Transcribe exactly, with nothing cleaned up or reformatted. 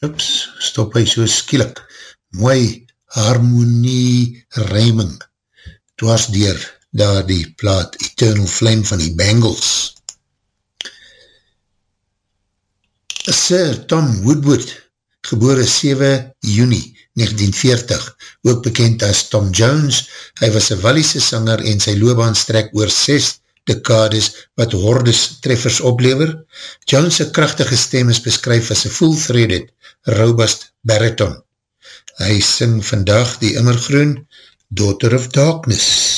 Ups, stop hy so skielik. Mooi harmonie ryming. Dwars deur daar die plaat Eternal Flame van die Bangles. Sir Tom Woodward, gebore sewe Junie negentien veertig, ook bekend as Tom Jones. Hy was een Walliese sanger en sy loopbaan strek oor ses dekades wat hordes treffers oplever. Jones' krachtige stem is beskryf as een full-threaded, robust bariton. Hy sing vandag die immergroen Daughter of Darkness.